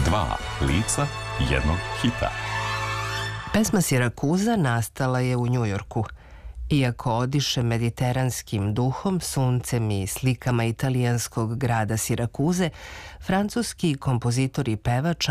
Dva lica jednog hita. Pesma Sirakuza nastala je u Njujorku. Iako odiše mediteranskim duhom, suncem i slikama italijanskog grada Sirakuze, francuski kompozitor i pevač